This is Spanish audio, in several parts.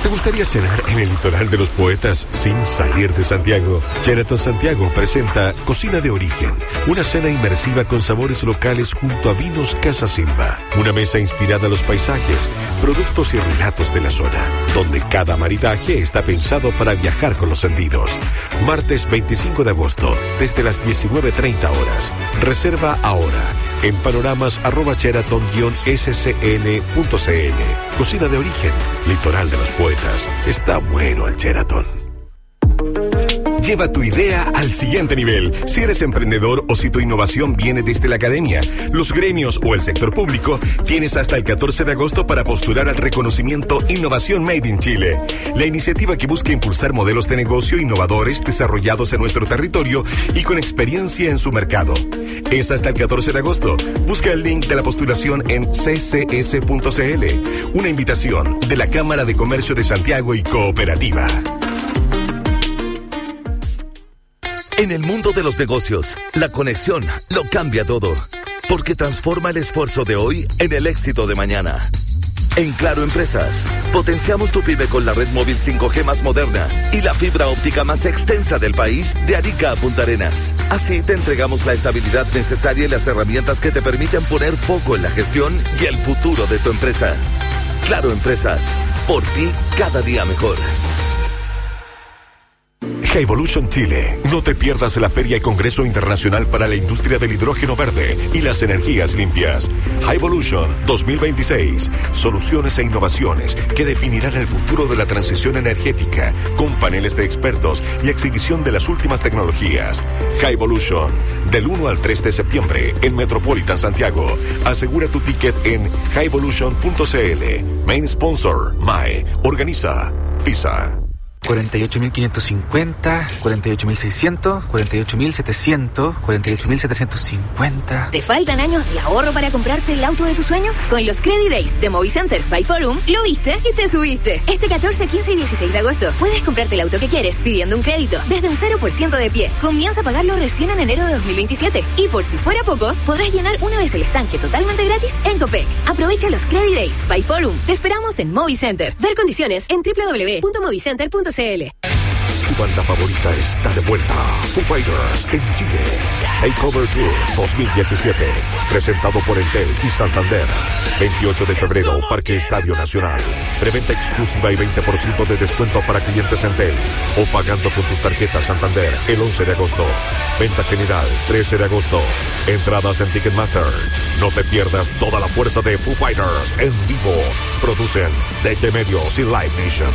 ¿Te gustaría cenar en el litoral de los poetas sin salir de Santiago? Sheraton Santiago presenta Cocina de Origen, una cena inmersiva con sabores locales junto a Vinos Casa Silva. Una mesa inspirada a los paisajes, productos y relatos de la zona, donde cada maridaje está pensado para viajar con los sentidos. Martes 25 de agosto, desde las 19:30 horas. Reserva ahora en panoramas@sheraton-scn.cl. Cocina de Origen, litoral de los poetas. Está bueno el Sheraton. Lleva tu idea al siguiente nivel. Si eres emprendedor o si tu innovación viene desde la academia, los gremios o el sector público, tienes hasta el 14 de agosto para postular al reconocimiento Innovación Made in Chile. La iniciativa que busca impulsar modelos de negocio innovadores desarrollados en nuestro territorio y con experiencia en su mercado. Es hasta el 14 de agosto. Busca el link de la postulación en ccs.cl. Una invitación de la Cámara de Comercio de Santiago y Cooperativa. En el mundo de los negocios, la conexión lo cambia todo, porque transforma el esfuerzo de hoy en el éxito de mañana. En Claro Empresas, potenciamos tu pyme con la red móvil 5G más moderna y la fibra óptica más extensa del país, de Arica a Punta Arenas. Así te entregamos la estabilidad necesaria y las herramientas que te permiten poner foco en la gestión y el futuro de tu empresa. Claro Empresas, por ti cada día mejor. Evolution Chile. No te pierdas la Feria y Congreso Internacional para la Industria del Hidrógeno Verde y las Energías Limpias. Evolution 2026. Soluciones e innovaciones que definirán el futuro de la transición energética, con paneles de expertos y exhibición de las últimas tecnologías. Evolution, del 1 al 3 de septiembre en Metropolitan Santiago. Asegura tu ticket en highevolution.cl. Main sponsor, MAE. Organiza FISA. 48.550, 48.600, 48.700, 48.750. ¿Te faltan años de ahorro para comprarte el auto de tus sueños? Con los Credit Days de Movicenter by Forum, lo viste y te subiste. Este 14, 15 y 16 de agosto puedes comprarte el auto que quieres pidiendo un crédito desde un 0% de pie. Comienza a pagarlo recién en enero de 2027. Y por si fuera poco, podrás llenar una vez el estanque totalmente gratis en Copec. Aprovecha los Credit Days by Forum. Te esperamos en Movicenter. Ver condiciones en www.movicenter.cl. Tu banda favorita está de vuelta. Foo Fighters en Chile. Takeover Tour 2017. Presentado por Entel y Santander. 28 de febrero, Parque Estadio Nacional. Preventa exclusiva y 20% de descuento para clientes Entel. O pagando con tus tarjetas Santander el 11 de agosto. Venta general 13 de agosto. Entradas en Ticketmaster. No te pierdas toda la fuerza de Foo Fighters en vivo. Producen DG Medios y Live Nation.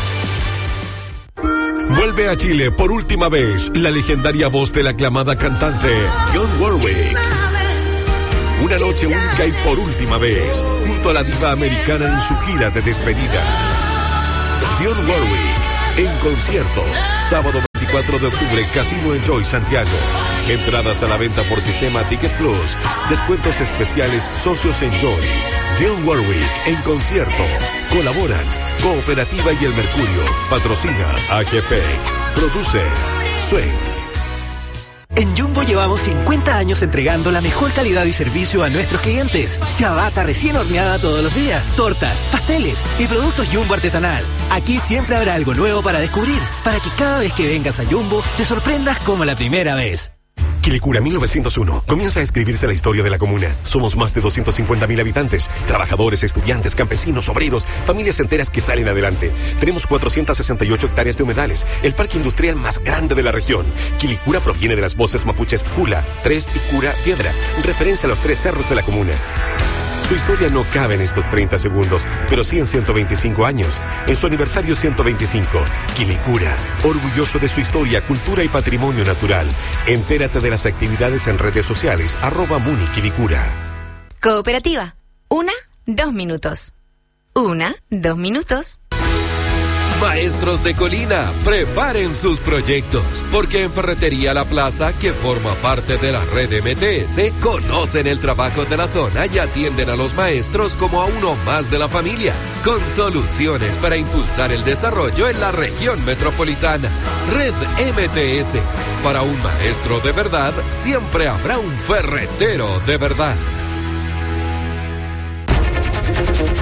Vuelve a Chile por última vez la legendaria voz de la aclamada cantante Dionne Warwick. Una noche única y por última vez, junto a la diva americana en su gira de despedida. Dionne Warwick en concierto, sábado 24 de octubre, Casino Enjoy Santiago. Entradas a la venta por sistema Ticket Plus. Descuentos especiales Socios Enjoy. Dionne Warwick en concierto. Colaboran Cooperativa y El Mercurio. Patrocina AGPEC. Produce Swing. En Jumbo llevamos 50 años entregando la mejor calidad y servicio a nuestros clientes. Ciabatta recién horneada todos los días, tortas, pasteles y productos Jumbo artesanal. Aquí siempre habrá algo nuevo para descubrir, para que cada vez que vengas a Jumbo te sorprendas como la primera vez. Quilicura 1901. Comienza a escribirse la historia de la comuna. Somos más de 250.000 habitantes. Trabajadores, estudiantes, campesinos, obreros, familias enteras que salen adelante. Tenemos 468 hectáreas de humedales. El parque industrial más grande de la región. Quilicura proviene de las voces mapuches Cula, Tres y Cura Piedra, referencia a los 3 cerros de la comuna. Su historia no cabe en estos 30 segundos, pero sí en 125 años. En su aniversario 125, Quilicura, orgulloso de su historia, cultura y patrimonio natural. Entérate de las actividades en redes sociales, @MuniQuilicura. Cooperativa. 1, 2 minutos. 1, 2 minutos. Maestros de Colina, preparen sus proyectos, porque en Ferretería La Plaza, que forma parte de la red MTS, conocen el trabajo de la zona y atienden a los maestros como a uno más de la familia, con soluciones para impulsar el desarrollo en la región metropolitana. Red MTS, para un maestro de verdad, siempre habrá un ferretero de verdad.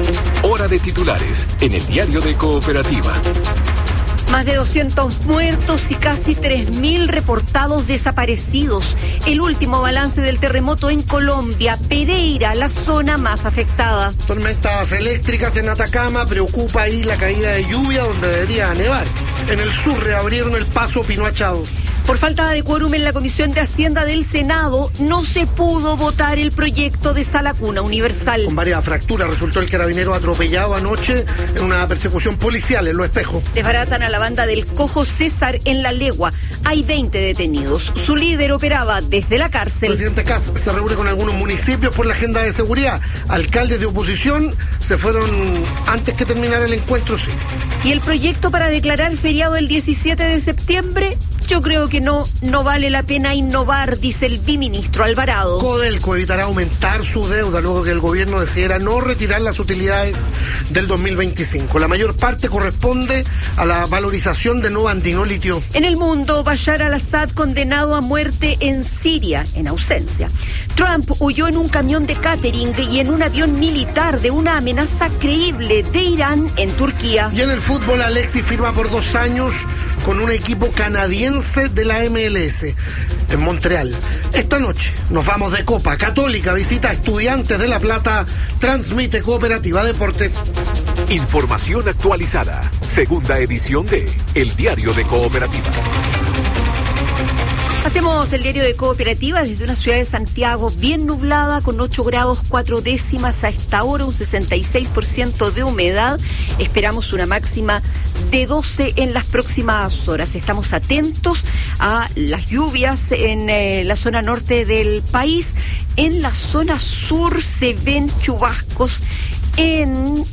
Hora de titulares en el diario de Cooperativa. Más de 200 muertos y casi 3.000 reportados desaparecidos. El último balance del terremoto en Colombia. Pereira, la zona más afectada. Tormentas eléctricas en Atacama. Preocupa ahí la caída de lluvia donde debería nevar. En el sur reabrieron el paso Pino Achado. Por falta de quórum en la Comisión de Hacienda del Senado, no se pudo votar el proyecto de Sala Cuna Universal. Con varias fracturas resultó el carabinero atropellado anoche en una persecución policial en Los Espejos. Desbaratan a la banda del Cojo César en La Legua. Hay 20 detenidos. Su líder operaba desde la cárcel. El presidente Kast se reúne con algunos municipios por la agenda de seguridad. Alcaldes de oposición se fueron antes que terminara el encuentro, sí. ¿Y el proyecto para declarar feriado el 17 de septiembre? Yo creo que no vale la pena innovar, dice el biministro Alvarado. Codelco evitará aumentar su deuda luego que el gobierno decidiera no retirar las utilidades del 2025. La mayor parte corresponde a la valorización de nuevo antinolitio. En el mundo, Bashar al-Assad condenado a muerte en Siria, en ausencia. Trump huyó en un camión de catering y en un avión militar de una amenaza creíble de Irán en Turquía. Y en el fútbol, Alexis firma por 2 años con un equipo canadiense de la MLS en Montreal. Esta noche nos vamos de Copa. Católica visita a Estudiantes de La Plata. Transmite Cooperativa Deportes. Información actualizada. Segunda edición de El Diario de Cooperativa. Hacemos el diario de Cooperativa desde una ciudad de Santiago bien nublada con 8 grados 4 décimas a esta hora, un 66% de humedad. Esperamos una máxima de 12 en las próximas horas. Estamos atentos a las lluvias en la zona norte del país. En la zona sur se ven chubascos en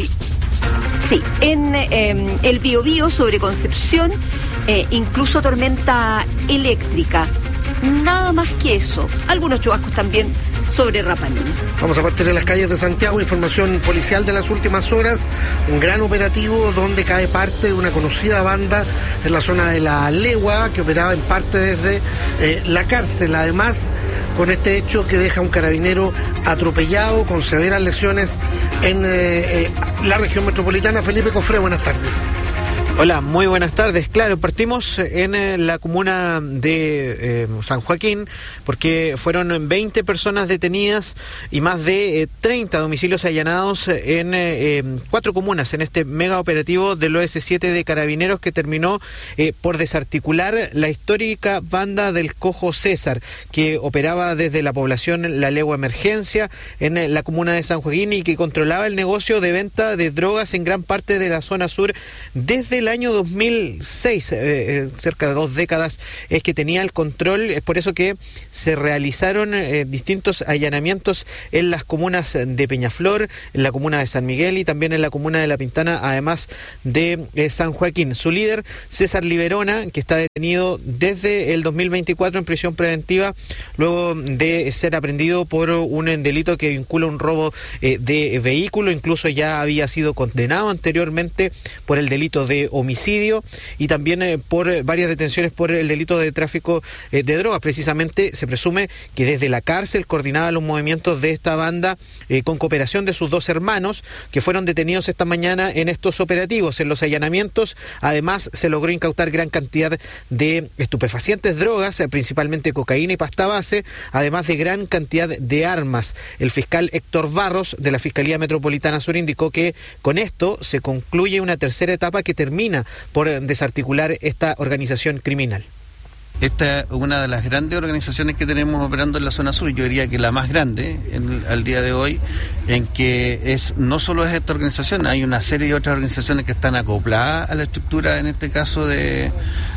el Biobío sobre Concepción. Incluso tormenta eléctrica. Nada más que eso. Algunos chubascos también sobre Rapa Nui. Vamos a partir de las calles de Santiago. Información policial de las últimas horas. Un gran operativo donde cae parte de una conocida banda en la zona de La Legua que operaba en parte desde la cárcel. Además, con este hecho que deja un carabinero atropellado con severas lesiones en la región metropolitana. Felipe Cofré, buenas tardes. Hola, muy buenas tardes. Claro, partimos en la comuna de San Joaquín porque fueron 20 personas detenidas y más de 30 domicilios allanados en 4 comunas en este mega operativo del OS7 de Carabineros que terminó por desarticular la histórica banda del Cojo César que operaba desde la población La Legua Emergencia en la comuna de San Joaquín y que controlaba el negocio de venta de drogas en gran parte de la zona sur desde el año 2006, cerca de 2 décadas es que tenía el control. Es por eso que se realizaron distintos allanamientos en las comunas de Peñaflor, en la comuna de San Miguel y también en la comuna de La Pintana, además de San Joaquín. Su líder, César Liberona, que está detenido desde el 2024 en prisión preventiva luego de ser aprendido por un delito que vincula un robo de vehículo. Incluso ya había sido condenado anteriormente por el delito de homicidio y también por varias detenciones por el delito de tráfico de drogas. Precisamente se presume que desde la cárcel coordinaba los movimientos de esta banda con cooperación de sus 2 hermanos que fueron detenidos esta mañana en estos operativos. En los allanamientos además se logró incautar gran cantidad de estupefacientes, drogas, principalmente cocaína y pasta base, además de gran cantidad de armas. El fiscal Héctor Barros de la Fiscalía Metropolitana Sur indicó que con esto se concluye una tercera etapa que termina por desarticular esta organización criminal. Esta es una de las grandes organizaciones que tenemos operando en la zona sur, yo diría que la más grande al día de hoy, en que no solo es esta organización, hay una serie de otras organizaciones que están acopladas a la estructura, en este caso del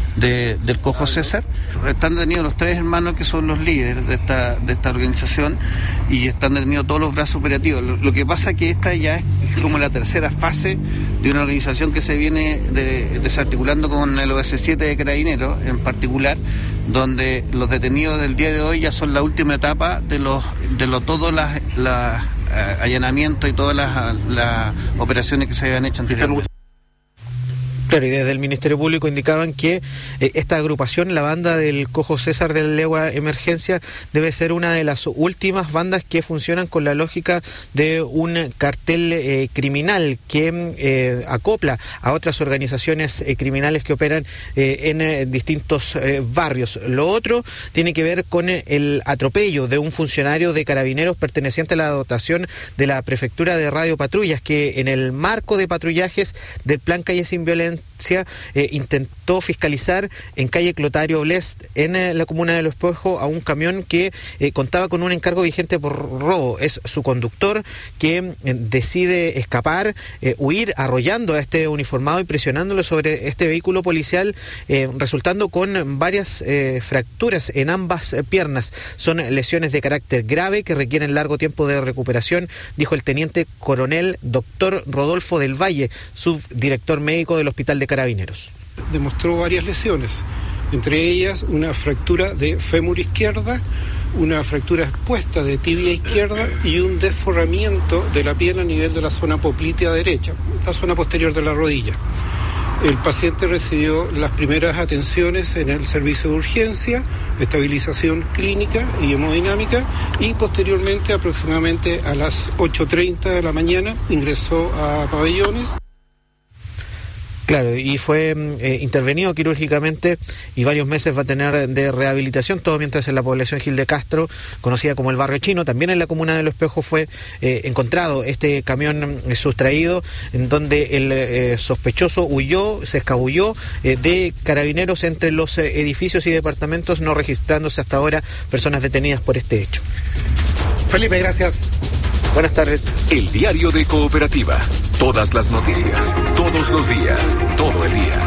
Cojo César. Están detenidos los 3 hermanos que son los líderes de esta organización y están detenidos todos los brazos operativos. Lo que pasa es que esta ya es como la tercera fase de una organización que se viene desarticulando con el OS7 de Carabineros en particular, donde los detenidos del día de hoy ya son la última etapa de todos los allanamientos y todas las operaciones que se habían hecho anteriormente. Claro, y desde el Ministerio Público indicaban que esta agrupación, la banda del Cojo César de la Legua Emergencia, debe ser una de las últimas bandas que funcionan con la lógica de un cartel criminal que acopla a otras organizaciones criminales que operan en distintos barrios. Lo otro tiene que ver con el atropello de un funcionario de Carabineros perteneciente a la dotación de la Prefectura de Radio Patrullas, que en el marco de patrullajes del Plan Calle Sin Violencia intentó fiscalizar en calle Clotario Blest, en la comuna de Los Espejos, a un camión que contaba con un encargo vigente por robo. Es su conductor que decide escapar, huir arrollando a este uniformado y presionándolo sobre este vehículo policial, resultando con varias fracturas en ambas piernas. Son lesiones de carácter grave que requieren largo tiempo de recuperación, dijo el teniente coronel doctor Rodolfo del Valle, subdirector médico del Hospital de Carabineros. Demostró varias lesiones, entre ellas una fractura de fémur izquierda, una fractura expuesta de tibia izquierda y un desforramiento de la piel a nivel de la zona poplitea derecha, la zona posterior de la rodilla. El paciente recibió las primeras atenciones en el servicio de urgencia, estabilización clínica y hemodinámica, y posteriormente, aproximadamente a las 8:30 de la mañana, ingresó a pabellones. Claro, y fue intervenido quirúrgicamente y varios meses va a tener de rehabilitación, todo mientras en la población Gil de Castro, conocida como el Barrio Chino, también en la comuna de Los Espejos, fue encontrado este camión sustraído, en donde el sospechoso huyó, se escabulló de Carabineros entre los edificios y departamentos, no registrándose hasta ahora personas detenidas por este hecho. Felipe, gracias. Buenas tardes. El diario de Cooperativa. Todas las noticias, todos los días, todo el día.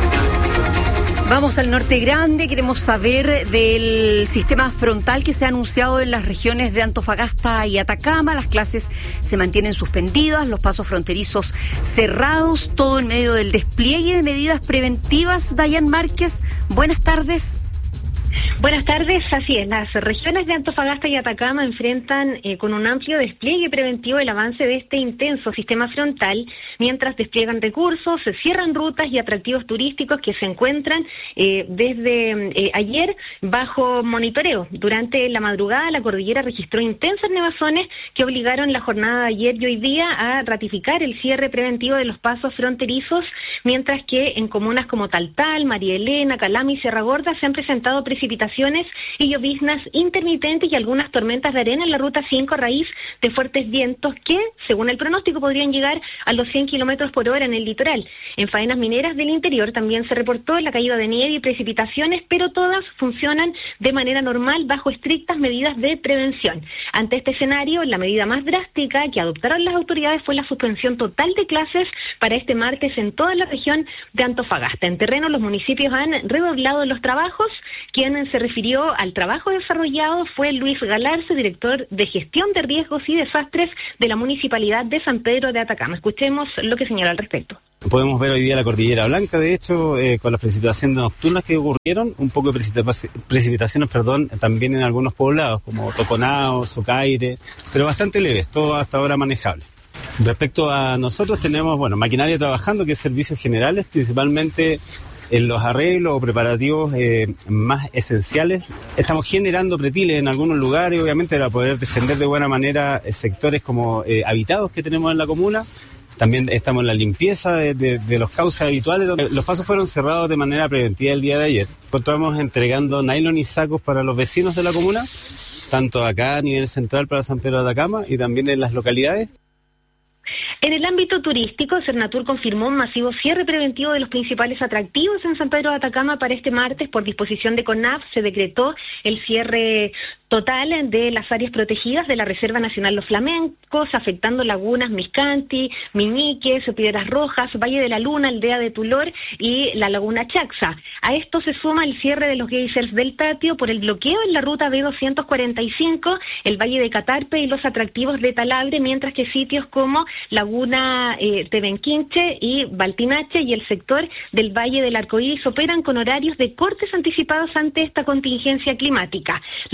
Vamos al Norte Grande, queremos saber del sistema frontal que se ha anunciado en las regiones de Antofagasta y Atacama. Las clases se mantienen suspendidas, los pasos fronterizos cerrados, todo en medio del despliegue de medidas preventivas. Dayan Márquez, buenas tardes. Buenas tardes, así es. Las regiones de Antofagasta y Atacama enfrentan con un amplio despliegue preventivo el avance de este intenso sistema frontal, mientras despliegan recursos, se cierran rutas y atractivos turísticos que se encuentran desde ayer bajo monitoreo. Durante la madrugada, la cordillera registró intensas nevazones que obligaron la jornada de ayer y hoy día a ratificar el cierre preventivo de los pasos fronterizos, mientras que en comunas como Taltal, María Elena, Calama y Sierra Gorda se han presentado precipitaciones y lloviznas intermitentes y algunas tormentas de arena en la ruta 5 a raíz de fuertes vientos que, según el pronóstico, podrían llegar a los 100 kilómetros por hora en el litoral. En faenas mineras del interior también se reportó la caída de nieve y precipitaciones, pero todas funcionan de manera normal bajo estrictas medidas de prevención. Ante este escenario, la medida más drástica que adoptaron las autoridades fue la suspensión total de clases para este martes en toda la región de Antofagasta. En terreno, los municipios han redoblado los trabajos. Quien se refirió al trabajo desarrollado fue Luis Galarza, director de Gestión de Riesgos y Desastres de la Municipalidad de San Pedro de Atacama. Escuchemos lo que señaló al respecto. Podemos ver hoy día la Cordillera Blanca, de hecho, con las precipitaciones nocturnas que ocurrieron, un poco de precipitaciones, también en algunos poblados, como Toconao, Socaire, pero bastante leves, todo hasta ahora manejable. Respecto a nosotros, tenemos, maquinaria trabajando, que es servicios generales, principalmente en los arreglos o preparativos más esenciales. Estamos generando pretiles en algunos lugares, obviamente, para poder defender de buena manera sectores como habitados que tenemos en la comuna. También estamos en la limpieza de los cauces habituales. Los pasos fueron cerrados de manera preventiva el día de ayer. Estamos entregando nylon y sacos para los vecinos de la comuna, tanto acá a nivel central para San Pedro de Atacama y también en las localidades. En el ámbito turístico, Cernatur confirmó un masivo cierre preventivo de los principales atractivos en San Pedro de Atacama para este martes. Por disposición de CONAF se decretó el cierre total de las áreas protegidas de la Reserva Nacional Los Flamencos, afectando lagunas Miscanti, Miñiques, Piedras Rojas, Valle de la Luna, Aldea de Tulor y la Laguna Chaxa. A esto se suma el cierre de los geysers del Tatio por el bloqueo en la ruta B245, el Valle de Catarpe y los atractivos de Talabre, mientras que sitios como Laguna Tebenquinche y Baltinache y el sector del Valle del Arcoíris operan con horarios de cortes anticipados ante esta contingencia climática. La preocupación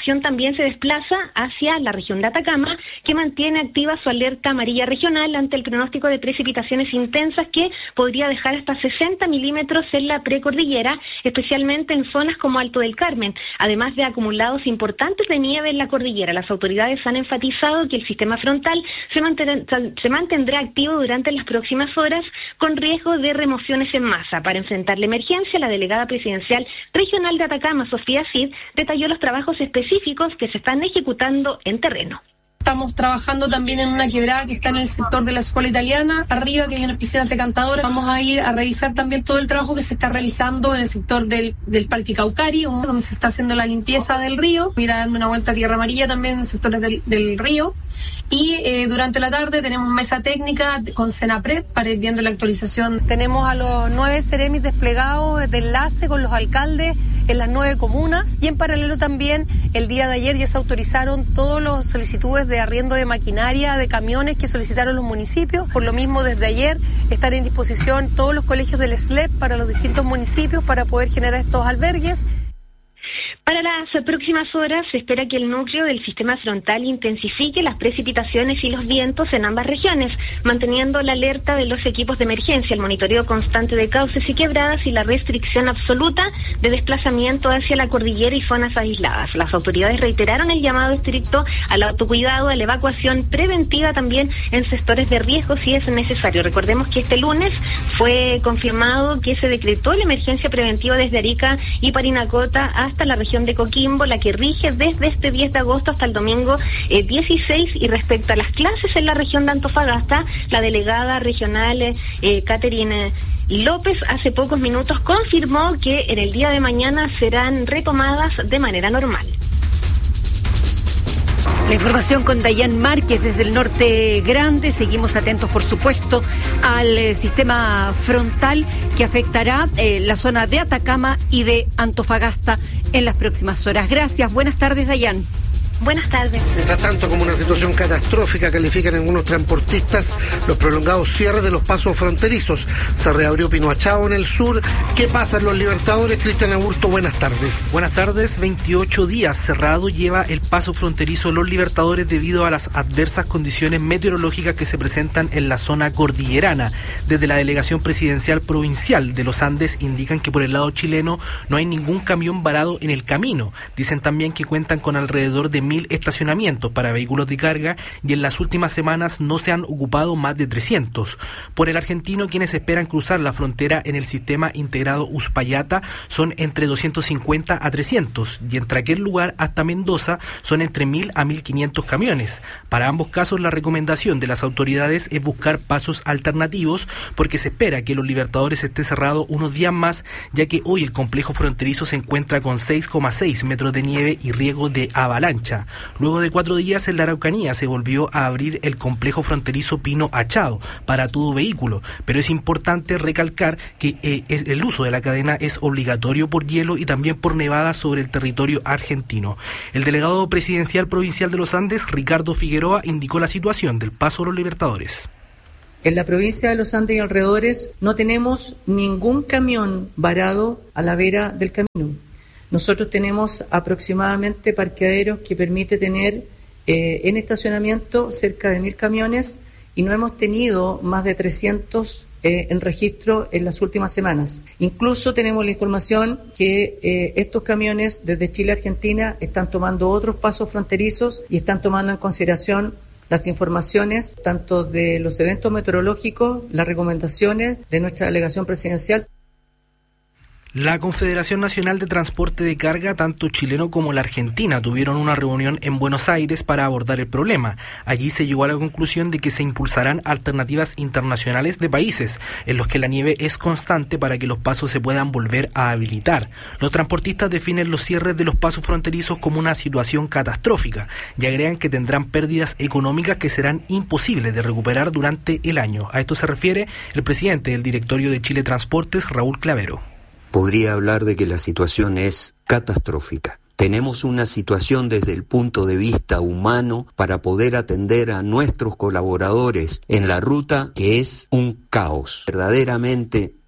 información también se desplaza hacia la región de Atacama, que mantiene activa su alerta amarilla regional ante el pronóstico de precipitaciones intensas que podría dejar hasta 60 milímetros en la precordillera, especialmente en zonas como Alto del Carmen, además de acumulados importantes de nieve en la cordillera. Las autoridades han enfatizado que el sistema frontal se mantendrá activo durante las próximas horas, con riesgo de remociones en masa. Para enfrentar la emergencia, la delegada presidencial regional de Atacama, Sofía Cid, detalló los trabajos específicos que se están ejecutando en terreno. Estamos trabajando también en una quebrada que está en el sector de la escuela italiana, arriba que hay una piscina decantadora. Vamos a ir a revisar también todo el trabajo que se está realizando en el sector del Parque Caucari, donde se está haciendo la limpieza del río. Ir a darme una vuelta a Tierra Amarilla también en el sector del río. Y durante la tarde tenemos mesa técnica con Senapred para ir viendo la actualización. Tenemos a los 9 seremis desplegados de enlace con los alcaldes en las 9 comunas, y en paralelo también el día de ayer ya se autorizaron todas las solicitudes de arriendo de maquinaria, de camiones que solicitaron los municipios. Por lo mismo, desde ayer están en disposición todos los colegios del SLEP para los distintos municipios para poder generar estos albergues. Para las próximas horas se espera que el núcleo del sistema frontal intensifique las precipitaciones y los vientos en ambas regiones, manteniendo la alerta de los equipos de emergencia, el monitoreo constante de cauces y quebradas y la restricción absoluta de desplazamiento hacia la cordillera y zonas aisladas. Las autoridades reiteraron el llamado estricto al autocuidado, a la evacuación preventiva también en sectores de riesgo si es necesario. Recordemos que este lunes fue confirmado que se decretó la emergencia preventiva desde Arica y Parinacota hasta la región de Coquimbo, la que rige desde este 10 de agosto hasta el domingo 16. Y respecto a las clases en la región de Antofagasta, la delegada regional Catherine López hace pocos minutos confirmó que en el día de mañana serán retomadas de manera normal. La información con Dayan Márquez desde el norte grande. Seguimos atentos, por supuesto, al sistema frontal que afectará la zona de Atacama y de Antofagasta en las próximas horas. Gracias. Buenas tardes, Dayan. Buenas tardes. Mientras tanto, como una situación catastrófica, califican algunos transportistas los prolongados cierres de los pasos fronterizos. Se reabrió Pinoachao en el sur. ¿Qué pasa en los Libertadores? Cristian Aburto, buenas tardes. Buenas tardes. 28 días cerrado lleva el paso fronterizo Los Libertadores debido a las adversas condiciones meteorológicas que se presentan en la zona cordillerana. Desde la Delegación Presidencial Provincial de los Andes indican que por el lado chileno no hay ningún camión varado en el camino. Dicen también que cuentan con alrededor de 1.000 estacionamientos para vehículos de carga y en las últimas semanas no se han ocupado más de 300. Por el argentino, quienes esperan cruzar la frontera en el sistema integrado Uspallata son entre 250 a 300 y entre aquel lugar hasta Mendoza son entre 1.000 a 1.500 camiones. Para ambos casos, la recomendación de las autoridades es buscar pasos alternativos porque se espera que Los Libertadores esté cerrado unos días más, ya que hoy el complejo fronterizo se encuentra con 6,6 metros de nieve y riesgo de avalancha. Luego de 4 días en la Araucanía se volvió a abrir el complejo fronterizo Pinoachao para todo vehículo, pero es importante recalcar que el uso de la cadena es obligatorio por hielo y también por nevadas sobre el territorio argentino. El delegado presidencial provincial de los Andes, Ricardo Figueroa, indicó la situación del paso a Los Libertadores. En la provincia de los Andes y alrededores no tenemos ningún camión varado a la vera del camino. Nosotros tenemos aproximadamente parqueaderos que permite tener en estacionamiento cerca de 1.000 camiones y no hemos tenido más de 300 en registro en las últimas semanas. Incluso tenemos la información que estos camiones desde Chile a Argentina están tomando otros pasos fronterizos y están tomando en consideración las informaciones tanto de los eventos meteorológicos, las recomendaciones de nuestra delegación presidencial. La Confederación Nacional de Transporte de Carga, tanto chileno como la argentina, tuvieron una reunión en Buenos Aires para abordar el problema. Allí se llegó a la conclusión de que se impulsarán alternativas internacionales de países en los que la nieve es constante para que los pasos se puedan volver a habilitar. Los transportistas definen los cierres de los pasos fronterizos como una situación catastrófica y agregan que tendrán pérdidas económicas que serán imposibles de recuperar durante el año. A esto se refiere el presidente del directorio de Chile Transportes, Raúl Clavero. Podría hablar de que la situación es catastrófica. Tenemos una situación desde el punto de vista humano para poder atender a nuestros colaboradores en la ruta que es un caos. Verdaderamente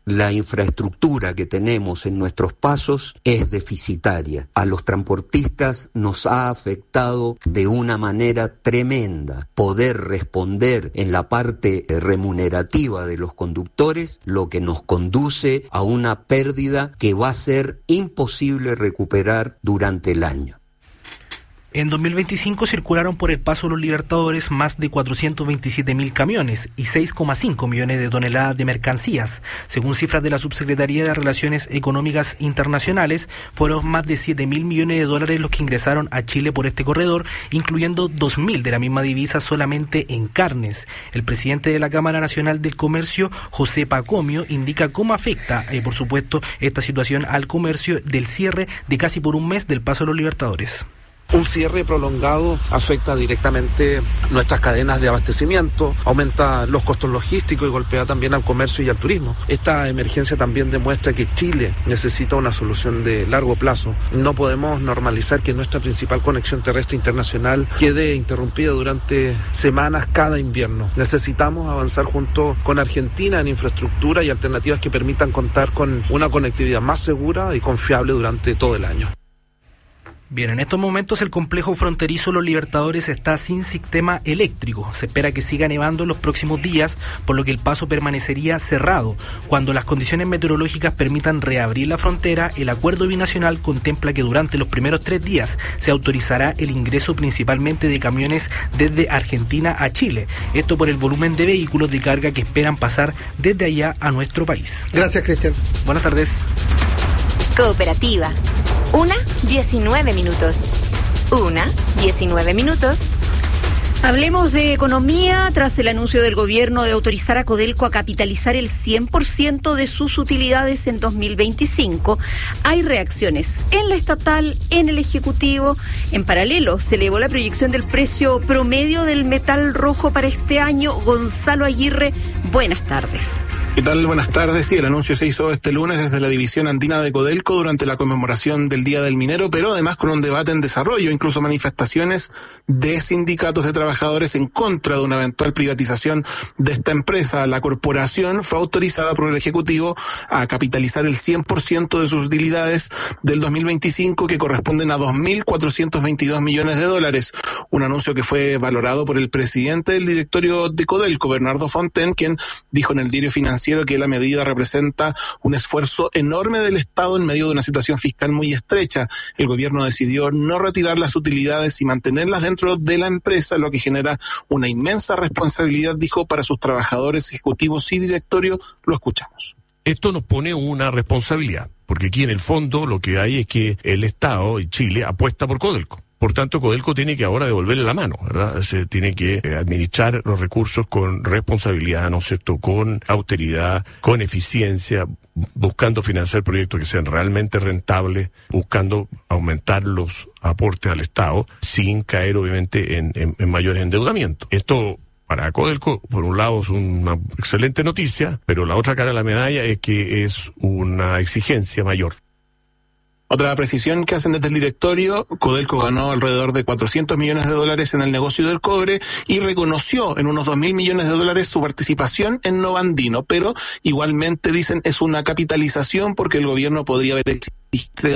la infraestructura que tenemos en nuestros pasos es deficitaria. A los transportistas nos ha afectado de una manera tremenda poder responder en la parte remunerativa de los conductores, lo que nos conduce a una pérdida que va a ser imposible recuperar durante el año. En 2025 circularon por el Paso de los Libertadores más de 427.000 camiones y 6,5 millones de toneladas de mercancías. Según cifras de la Subsecretaría de Relaciones Económicas Internacionales, fueron más de 7.000 millones de dólares los que ingresaron a Chile por este corredor, incluyendo 2.000 de la misma divisa solamente en carnes. El presidente de la Cámara Nacional del Comercio, José Pacomio, indica cómo afecta, por supuesto, esta situación al comercio del cierre de casi por un mes del Paso de los Libertadores. Un cierre prolongado afecta directamente nuestras cadenas de abastecimiento, aumenta los costos logísticos y golpea también al comercio y al turismo. Esta emergencia también demuestra que Chile necesita una solución de largo plazo. No podemos normalizar que nuestra principal conexión terrestre internacional quede interrumpida durante semanas cada invierno. Necesitamos avanzar junto con Argentina en infraestructura y alternativas que permitan contar con una conectividad más segura y confiable durante todo el año. Bien, en estos momentos el complejo fronterizo Los Libertadores está sin sistema eléctrico. Se espera que siga nevando en los próximos días, por lo que el paso permanecería cerrado. Cuando las condiciones meteorológicas permitan reabrir la frontera, el acuerdo binacional contempla que durante los primeros 3 días se autorizará el ingreso principalmente de camiones desde Argentina a Chile. Esto por el volumen de vehículos de carga que esperan pasar desde allá a nuestro país. Gracias, Cristian. Buenas tardes. Cooperativa. 1:19 minutos. 1:19 minutos. Hablemos de economía. Tras el anuncio del gobierno de autorizar a Codelco a capitalizar el 100% de sus utilidades en 2025, hay reacciones en la estatal, en el Ejecutivo. En paralelo, se elevó la proyección del precio promedio del metal rojo para este año. Gonzalo Aguirre, buenas tardes. ¿Qué tal? Buenas tardes. Sí, el anuncio se hizo este lunes desde la división andina de Codelco durante la conmemoración del Día del Minero, pero además con un debate en desarrollo, incluso manifestaciones de sindicatos de trabajadores en contra de una eventual privatización de esta empresa. La corporación fue autorizada por el Ejecutivo a capitalizar el 100% de sus utilidades del 2025, que corresponden a 2.422 millones de dólares. Un anuncio que fue valorado por el presidente del directorio de Codelco, Bernardo Fontaine, quien dijo en el Diario Financiero que la medida representa un esfuerzo enorme del Estado en medio de una situación fiscal muy estrecha. El gobierno decidió no retirar las utilidades y mantenerlas dentro de la empresa, lo que genera una inmensa responsabilidad, dijo, para sus trabajadores, ejecutivos y directorio. Lo escuchamos. Esto nos pone una responsabilidad, porque aquí en el fondo lo que hay es que el Estado y Chile apuesta por Codelco. Por tanto, Codelco tiene que ahora devolverle la mano, ¿verdad? Se tiene que administrar los recursos con responsabilidad, ¿no es cierto?, con austeridad, con eficiencia, buscando financiar proyectos que sean realmente rentables, buscando aumentar los aportes al Estado, sin caer obviamente en mayores endeudamientos. Esto para Codelco, por un lado, es una excelente noticia, pero la otra cara de la medalla es que es una exigencia mayor. Otra precisión que hacen desde el directorio: Codelco ganó alrededor de 400 millones de dólares en el negocio del cobre y reconoció en unos 2.000 millones de dólares su participación en Novandino, pero igualmente dicen es una capitalización porque el gobierno podría haber